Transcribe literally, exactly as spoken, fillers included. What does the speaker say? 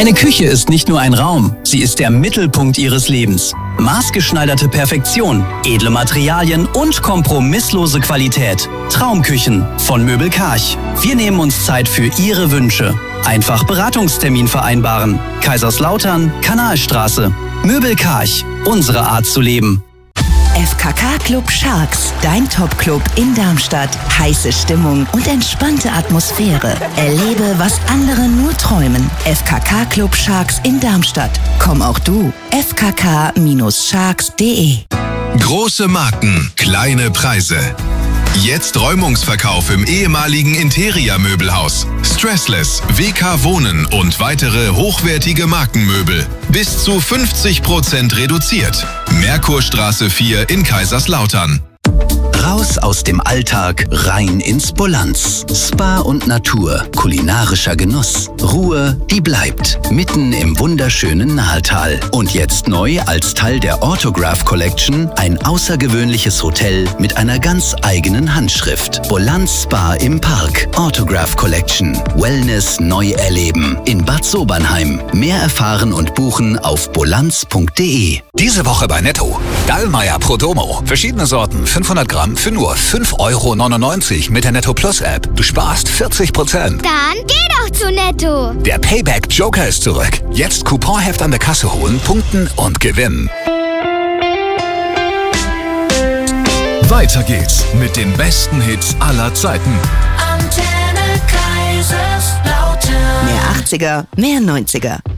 Eine Küche ist nicht nur ein Raum, sie ist der Mittelpunkt Ihres Lebens. Maßgeschneiderte Perfektion, edle Materialien und kompromisslose Qualität. Traumküchen von Möbel Karch. Wir nehmen uns Zeit für Ihre Wünsche. Einfach Beratungstermin vereinbaren. Kaiserslautern, Kanalstraße. Möbel Karch, unsere Art zu leben. F K K Club Sharks, dein Top-Club in Darmstadt. Heiße Stimmung und entspannte Atmosphäre. Erlebe, was andere nur träumen. F K K Club Sharks in Darmstadt. Komm auch du. f k k Bindestrich sharks punkt de. Große Marken, kleine Preise. Jetzt Räumungsverkauf im ehemaligen Interia-Möbelhaus. Stressless, W K Wohnen und weitere hochwertige Markenmöbel. Bis zu fünfzig Prozent reduziert. Merkurstraße vier in Kaiserslautern. Raus aus dem Alltag, rein ins Bolanz. Spa und Natur, kulinarischer Genuss, Ruhe, die bleibt. Mitten im wunderschönen Nahetal. Und jetzt neu als Teil der Autograph Collection ein außergewöhnliches Hotel mit einer ganz eigenen Handschrift. Bolanz Spa im Park. Autograph Collection. Wellness neu erleben. In Bad Sobernheim. Mehr erfahren und buchen auf bolanz punkt de. Diese Woche bei Netto. Dallmayr Pro Domo. Verschiedene Sorten, fünfhundert Gramm für nur fünf Euro neunundneunzig mit der Netto Plus App. Du sparst vierzig Prozent. Dann geh doch zu Netto. Der Payback Joker ist zurück. Jetzt Couponheft an der Kasse holen, punkten und gewinnen. Weiter geht's mit den besten Hits aller Zeiten. Mehr achtziger, mehr neunziger.